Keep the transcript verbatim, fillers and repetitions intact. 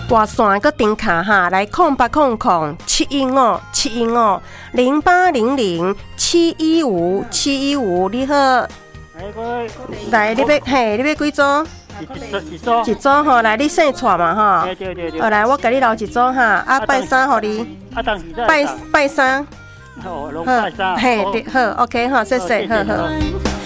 挂线个顶卡哈，来空八空空七一五七一五零八零零七一五七一五，你好。来，你要嘿，你要几组？ 一组， 一组吼，来你姓蔡嘛吼？ 对对对对。 好，来我给你留一组哈，啊拜三互你。 啊，当时拜拜三。 好，龙拜三。 嘿，好 ，OK 哈，谢谢，好好。